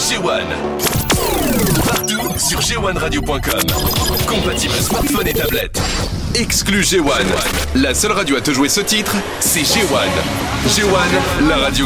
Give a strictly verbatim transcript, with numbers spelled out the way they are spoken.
G un. Partout sur G un radio point com. Compatible smartphone et tablette. Exclu G un. La seule radio à te jouer ce titre, c'est G un. G un, la radio